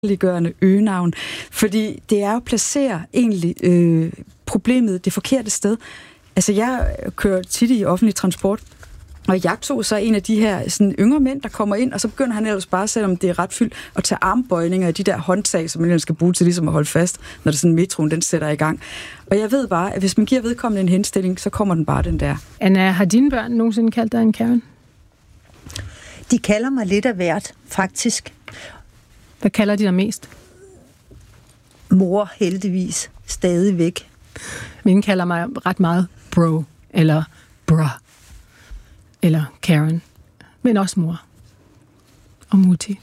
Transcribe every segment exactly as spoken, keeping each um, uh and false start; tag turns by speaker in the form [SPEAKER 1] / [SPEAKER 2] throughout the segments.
[SPEAKER 1] latterliggørende øgenavn, fordi det er jo at placere egentlig øh, problemet det forkerte sted. Altså, jeg kører tit i offentlig transport, og jeg tog så en af de her sådan, yngre mænd, der kommer ind, og så begynder han ellers bare, selvom det er ret fyldt, at tage armbøjninger af de der håndtag, som man ellers skal bruge til ligesom at holde fast, når det sådan metroen, den sætter i gang. Og jeg ved bare, at hvis man giver vedkommende en henstilling, så kommer den bare den der.
[SPEAKER 2] Anna, har dine børn nogensinde kaldt dig en Karen?
[SPEAKER 3] De kalder mig lidt af hvert, faktisk.
[SPEAKER 2] Hvad kalder de dig mest?
[SPEAKER 3] Mor, heldigvis. Stadigvæk.
[SPEAKER 2] Mine kalder mig ret meget bro, eller bra, eller Karen, men også mor og mutti.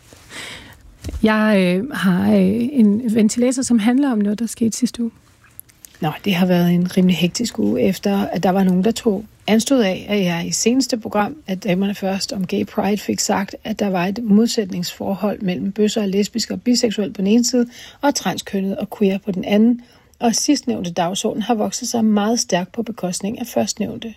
[SPEAKER 2] Jeg øh, har øh, en ventilator, som handler om noget, der skete sidste uge. Nå, det har været en rimelig hektisk uge, efter at der var nogen, der tog anstød af, at jeg i seneste program, at Damerne Først om Gay Pride, fik sagt, at der var et modsætningsforhold mellem bøsser og lesbiske og biseksuelle på den ene side, og transkønnet og queer på den anden, og sidstnævnte dagsorden har vokset sig meget stærkt på bekostning af førstnævnte.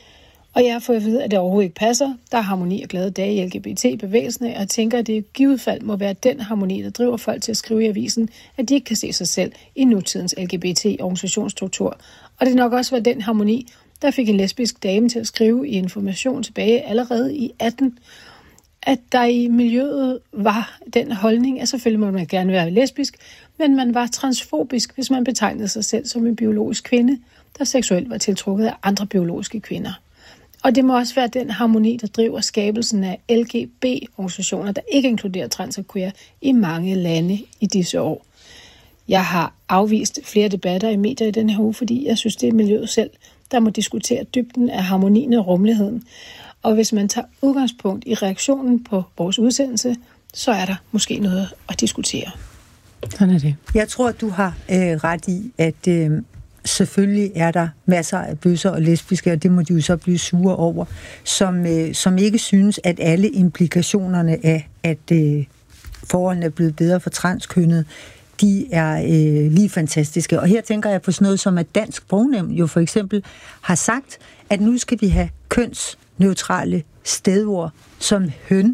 [SPEAKER 2] Og jeg har fået at vide, at det overhovedet ikke passer. Der er harmoni og glade dage i L G B T-bevægelsen, og jeg tænker, at det i givet fald må være den harmoni, der driver folk til at skrive i avisen, at de ikke kan se sig selv i nutidens L G B T-organisationsstruktur. Og det er nok også været den harmoni, der fik en lesbisk dame til at skrive i Information tilbage allerede i atten, at der i miljøet var den holdning, at selvfølgelig må man gerne være lesbisk, men man var transfobisk, hvis man betegnede sig selv som en biologisk kvinde, der seksuelt var tiltrukket af andre biologiske kvinder. Og det må også være den harmoni, der driver skabelsen af L G B T-organisationer, der ikke inkluderer trans og queer i mange lande i disse år. Jeg har afvist flere debatter i medier i denne her uge, fordi jeg synes, det er miljøet selv, der må diskutere dybden af harmonien og rummeligheden. Og hvis man tager udgangspunkt i reaktionen på vores udsendelse, så er der måske noget at diskutere. Sådan er det.
[SPEAKER 3] Jeg tror, du har øh, ret i, at øh, selvfølgelig er der masser af bøsser og lesbiske, og det må de jo så blive sure over, som, øh, som ikke synes, at alle implikationerne af, at øh, forholdene er blevet bedre for transkønnet, de er øh, lige fantastiske. Og her tænker jeg på sådan noget som, at Dansk Sprognævn jo for eksempel har sagt, at nu skal vi have kønsneutrale stedord som høn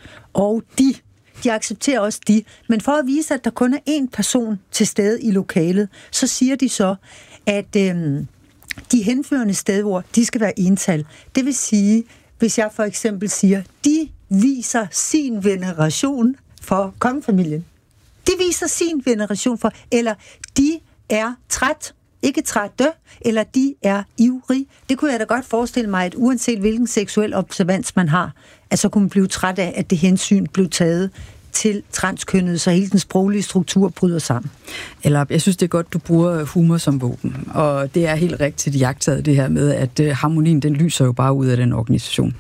[SPEAKER 3] og de. De accepterer også de. Men for at vise, at der kun er én person til stede i lokalet, så siger de så, at øh, de henførende stedord, de skal være ental. Det vil sige, hvis jeg for eksempel siger, de viser sin veneration for kongefamilien. De viser sin veneration for, eller de er træt, ikke trætte, eller de er ivrig. Det kunne jeg da godt forestille mig, at uanset hvilken seksuel observans man har, at så kunne man blive træt af, at det hensyn blev taget til transkønnet, så hele den sproglige struktur bryder sammen.
[SPEAKER 1] Eller jeg synes, det er godt, du bruger humor som våben, og det er helt rigtigt jagttaget det her med, at uh, harmonien, den lyser jo bare ud af den organisation.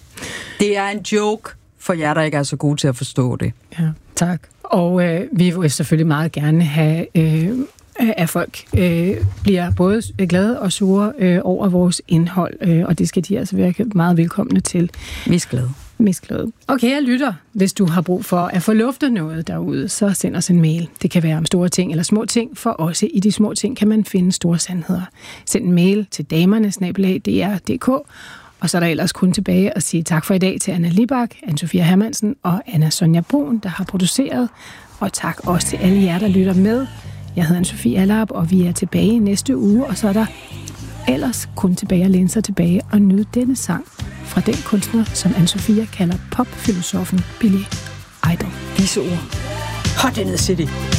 [SPEAKER 1] Det er en joke for jer, der ikke er så gode til at forstå det.
[SPEAKER 2] Ja, tak. Og øh, vi vil selvfølgelig meget gerne have, øh, at folk øh, bliver både glade og sure øh, over vores indhold, øh, og det skal de altså være meget velkomne til.
[SPEAKER 1] Mest glade.
[SPEAKER 2] Mest glade. Okay, jeg lytter. Hvis du har brug for at få luftet noget derude, så send os en mail. Det kan være om store ting eller små ting, for også i de små ting kan man finde store sandheder. Send en mail til damerne snabel-a d r punktum d k. Og så er der ellers kun tilbage at sige tak for i dag til Anna Libak, Anne-Sophia Hermansen og Anna Sonja Brun, der har produceret. Og tak også til alle jer, der lytter med. Jeg hedder Anne-Sophie Allerup, og vi er tilbage næste uge. Og så er der ellers kun tilbage at læne sig tilbage og nyde denne sang fra den kunstner, som Anne-Sophia kalder popfilosofen Billy Idol.
[SPEAKER 1] Disse ord. Hot in the city.